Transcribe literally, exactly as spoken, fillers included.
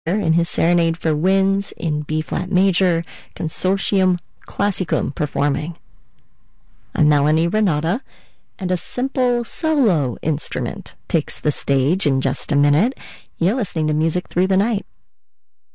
in his Serenade for Winds in B-flat major, Consortium Classicum performing. I'm Melanie Renata, and a simple solo instrument takes the stage in just a minute. You're listening to Music Through the Night.